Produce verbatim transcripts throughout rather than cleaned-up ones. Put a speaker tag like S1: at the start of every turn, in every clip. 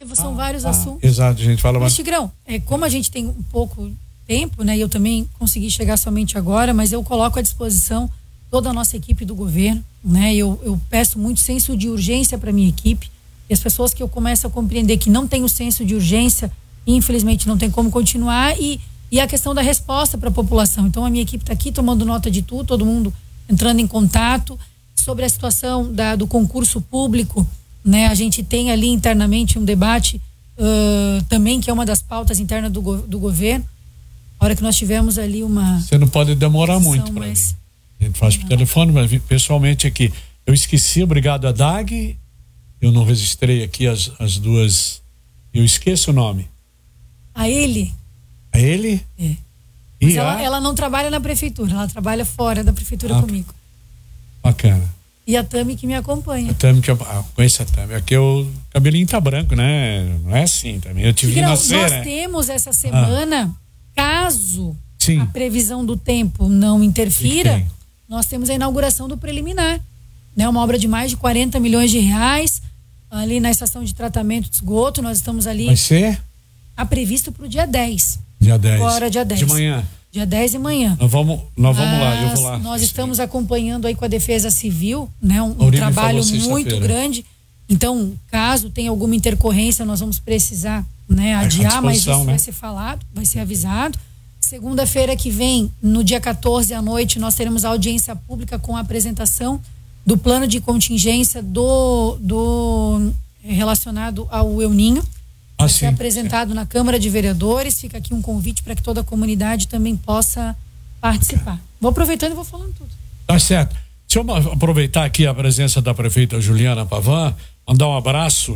S1: são ah, vários
S2: ah,
S1: assuntos.
S2: Exato, a gente fala
S1: mas,
S2: mais.
S1: Tigrão, é, como a gente tem um pouco tempo, né? E eu também consegui chegar somente agora, mas eu coloco à disposição toda a nossa equipe do governo, né? Eu, eu peço muito senso de urgência para minha equipe, e as pessoas que eu começo a compreender que não tem o senso de urgência, infelizmente não tem como continuar, e, e a questão da resposta para a população. Então a minha equipe está aqui tomando nota de tudo, todo mundo entrando em contato sobre a situação da, do concurso público, né? A gente tem ali internamente um debate uh, também, que é uma das pautas internas do, do governo. A hora que nós tivemos ali uma...
S2: Você não pode demorar muito para
S1: mas...
S2: mim. A gente faz por telefone, mas pessoalmente aqui. Eu esqueci, obrigado a Dag, eu não registrei aqui as, as duas, eu esqueço o nome.
S1: A ele?
S2: A ele?
S1: É.
S2: E
S1: Mas
S2: a...
S1: ela, ela não trabalha na prefeitura, ela trabalha fora da prefeitura
S2: ah,
S1: comigo.
S2: Bacana.
S1: E a Tami que me acompanha.
S2: A Tami que eu ah, conheço a Tami. Aqui o cabelinho tá branco, né? Não é assim também. Eu te vi nascer,
S1: nós
S2: né?
S1: temos essa semana, ah. caso
S2: Sim.
S1: a previsão do tempo não interfira, nós temos a inauguração do preliminar, né? Uma obra de mais de quarenta milhões de reais ali na estação de tratamento de esgoto. Nós estamos ali.
S2: Vai ser?
S1: Tá previsto para o dia dez.
S2: Dia dez.
S1: Agora, dia dez.
S2: De manhã.
S1: Dia dez de manhã.
S2: Nós vamos, nós vamos lá, eu vou lá.
S1: Nós estamos acompanhando aí com a Defesa Civil, né? Um, um trabalho muito grande. Então, caso tenha alguma intercorrência, nós vamos precisar, né, adiar, mas isso, né, vai ser falado, vai ser avisado. Segunda-feira que vem, no dia quatorze à noite, nós teremos audiência pública com a apresentação do plano de contingência do, do relacionado ao El Niño. Vai ser apresentado na Câmara de Vereadores. Fica aqui um convite para que toda a comunidade também possa participar. Okay. Vou aproveitando e vou falando tudo.
S2: Tá certo. Deixa eu aproveitar aqui a presença da prefeita Juliana Pavan, mandar um abraço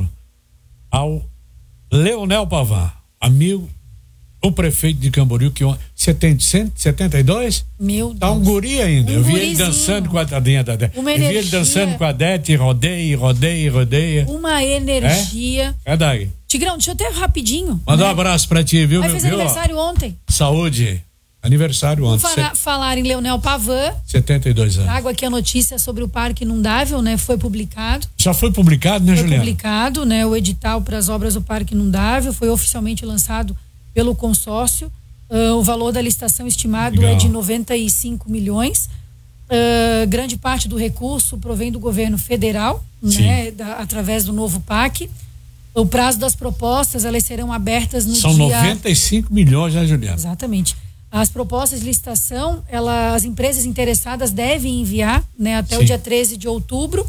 S2: ao Leonel Pavan, amigo, o prefeito de Camboriú, que setenta, cento e setenta e dois?
S1: Meu Deus.
S2: Tá um guri ainda.
S1: Um
S2: eu vi
S1: gurizinho.
S2: ele dançando com a tadinha da Dete.
S1: Uma
S2: eu
S1: energia.
S2: vi ele dançando com a Dete, rodeia, rodeia, rodeia.
S1: Uma energia.
S2: É, é Dag?
S1: Tigrão, deixa eu até rapidinho.
S2: Mandar
S1: né?
S2: um abraço pra ti, viu?
S1: Vai
S2: meu,
S1: fazer
S2: viu?
S1: aniversário ontem.
S2: Saúde. Aniversário ontem.
S1: Vamos falar, falar em Leonel Pavan.
S2: setenta e dois anos.
S1: Trago aqui a notícia sobre o Parque Inundável, né? Foi publicado.
S2: Já foi publicado, né,
S1: foi
S2: Juliana?
S1: Foi publicado, né? O edital para as obras do Parque Inundável foi oficialmente lançado pelo consórcio. Uh, o valor da licitação estimado Legal. é de noventa e cinco milhões. Uh, grande parte do recurso provém do governo federal, né? Da, através do novo P A C. O prazo das propostas, elas serão abertas no
S2: São
S1: dia...
S2: São noventa e cinco milhões, né, Juliana?
S1: Exatamente. As propostas de licitação, ela, as empresas interessadas devem enviar, né, até Sim. o dia treze de outubro.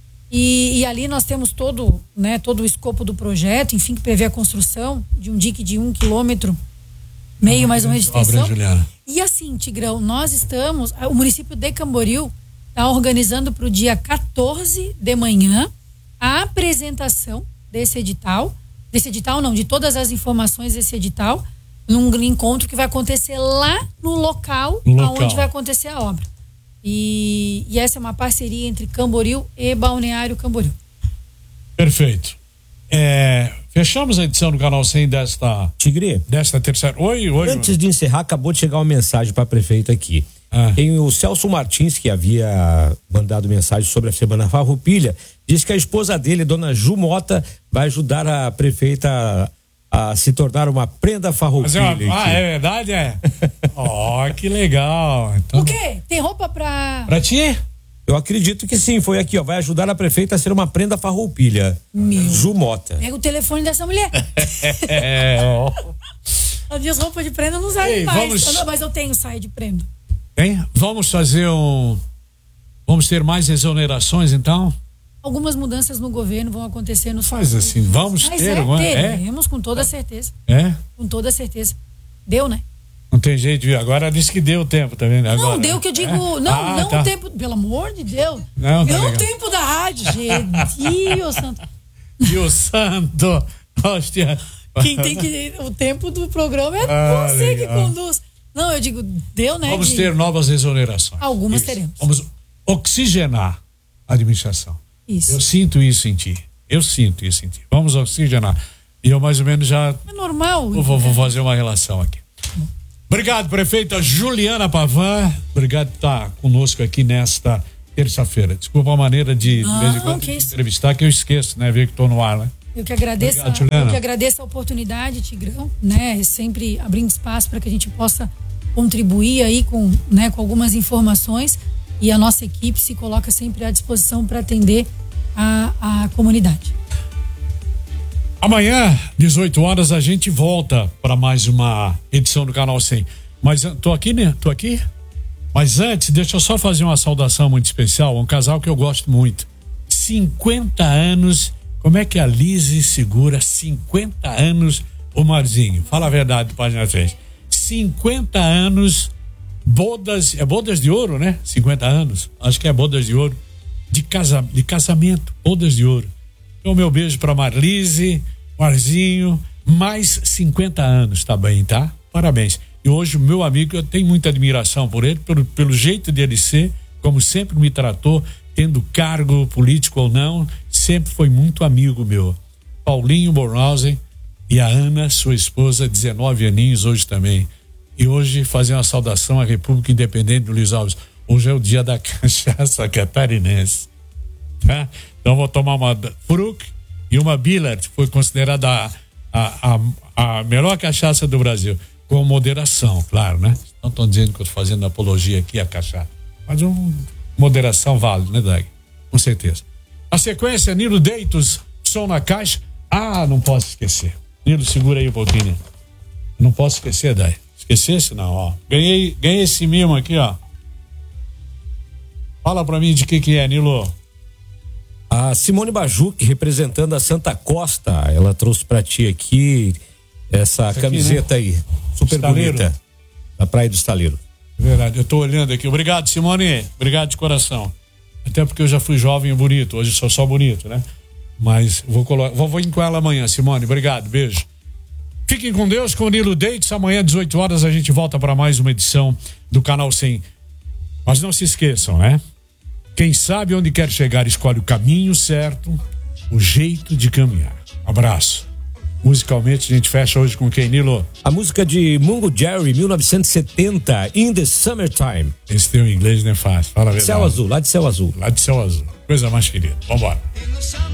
S1: E, e ali nós temos todo, né, todo o escopo do projeto, enfim, que prevê a construção de um dique de um quilômetro, meio ah, mais ou menos de extensão.
S2: Juliana.
S1: E assim, Tigrão, nós estamos, o município de Camboriú está organizando para o dia quatorze de manhã a apresentação desse edital, desse edital não, de todas as informações desse edital, num encontro que vai acontecer lá no local, no local. onde vai acontecer a obra. E, e essa é uma parceria entre Camboriú e Balneário Camboriú.
S2: Perfeito. É, fechamos a edição do Canal cem desta...
S3: Tigre.
S2: Desta terceira... Oi, oi.
S3: Antes de encerrar, acabou de chegar uma mensagem para a prefeita aqui.
S2: Ah.
S3: Tem o Celso Martins, que havia mandado mensagem sobre a Semana Farroupilha, diz que a esposa dele, dona Ju Mota, vai ajudar a prefeita a, a se tornar uma prenda farroupilha.
S2: Mas é uma, ah, é verdade, é? Ó, oh, que legal. Então,
S1: o quê? Tem roupa pra...
S2: Pra ti?
S3: Eu acredito que sim, foi aqui, ó, vai ajudar a prefeita a ser uma prenda farroupilha.
S1: Meu.
S3: Ju Mota.
S1: Pega o telefone dessa mulher.
S2: É, ó.
S1: As minhas roupas de prenda eu não usaram
S2: Ei,
S1: mais,
S2: vamos...
S1: não, mas eu tenho saia de prenda.
S2: Hein? Vamos fazer um... Vamos ter mais exonerações, então?
S1: Algumas mudanças no governo vão acontecer no...
S2: Faz assim, vamos
S1: Mas
S2: ter...
S1: É,
S2: uma...
S1: teremos, é? com toda certeza.
S2: É?
S1: Com toda certeza. Deu, né?
S2: Não tem jeito, viu? Agora disse que deu tempo, tá vendo? Agora,
S1: não, deu que eu digo... É? Não, ah, não tá. o tempo... Pelo amor de Deus.
S2: Não, tá
S1: deu
S2: legal.
S1: o tempo da rádio, gente. Deus santo.
S2: Deus santo. Hostia.
S1: Quem tem que... O tempo do programa é ah, você legal. que conduz. Não, eu digo, deu, né?
S2: Vamos
S1: de...
S2: ter novas exonerações.
S1: Algumas
S2: isso.
S1: teremos.
S2: Vamos oxigenar a administração.
S1: Isso.
S2: Eu sinto isso em ti. Eu sinto isso em ti. Vamos oxigenar. E eu mais ou menos já...
S1: É normal.
S2: Vou, vou fazer uma relação aqui. Obrigado, prefeita Juliana Pavan. Obrigado por estar conosco aqui nesta terça-feira. Desculpa a maneira de,
S1: Não,
S2: de vez em quando,
S1: que
S2: entrevistar, que eu esqueço, né? Ver que estou no ar, né?
S1: Eu que agradeço,
S2: Obrigado,
S1: eu que agradeço a oportunidade, Tigrão, né? Sempre abrindo espaço para que a gente possa contribuir aí com, né, com algumas informações, e a nossa equipe se coloca sempre à disposição para atender a, a comunidade.
S2: Amanhã, dezoito horas, a gente volta para mais uma edição do Canal cem. Mas tô aqui, né? Tô aqui. Mas antes, deixa eu só fazer uma saudação muito especial a um casal que eu gosto muito. cinquenta anos. Como é que a Lise segura cinquenta anos o Marzinho? Fala a verdade, página três. cinquenta anos, bodas, é bodas de ouro, né? cinquenta anos, acho que é bodas de ouro, de, casa, de casamento, bodas de ouro. Então, meu beijo pra Marlise, Marzinho, mais cinquenta anos, tá bem, tá? Parabéns. E hoje o meu amigo, eu tenho muita admiração por ele, pelo, pelo jeito de ele ser, como sempre me tratou, tendo cargo político ou não, sempre foi muito amigo meu. Paulinho Bornhausen e a Ana, sua esposa, dezenove aninhos hoje também. E hoje fazer uma saudação à República Independente do Luiz Alves. Hoje é o dia da cachaça catarinense. Tá? Então vou tomar uma Fruk e uma Billard, foi considerada a, a, a, a melhor cachaça do Brasil. Com moderação, claro, né? Não estão dizendo que eu estou fazendo apologia aqui à cachaça. Mas um, moderação vale, né, Dag? Com certeza. A sequência, Nilo Deitos, som na caixa. Ah, não posso esquecer. Nilo, segura aí um pouquinho. Não posso esquecer, Dag. Esquecesse? Não, ó. Ganhei, ganhei esse mimo aqui, ó. Fala pra mim de que que é, Nilo.
S3: A Simone Bajuc, representando a Santa Costa, ela trouxe pra ti aqui essa aqui, camiseta, né? Aí, super Estaleiro. Bonita, da Praia do Estaleiro.
S2: Verdade, eu tô olhando aqui. Obrigado, Simone. Obrigado de coração. Até porque eu já fui jovem e bonito, hoje sou só bonito, né? Mas vou colocar, vou, vou ir com ela amanhã, Simone. Obrigado, beijo. Fiquem com Deus, com o Nilo Deitos. Amanhã, dezoito horas, a gente volta para mais uma edição do Canal cem. Mas não se esqueçam, né? Quem sabe onde quer chegar, escolhe o caminho certo, o jeito de caminhar. Abraço. Musicalmente, a gente fecha hoje com quem, Nilo?
S3: A música de Mungo Jerry, mil novecentos e setenta, In the Summertime.
S2: Esse teu inglês não é fácil, fala a verdade.
S3: Céu Azul, lá de Céu Azul.
S2: Lá de Céu Azul. Coisa mais querida. Vambora.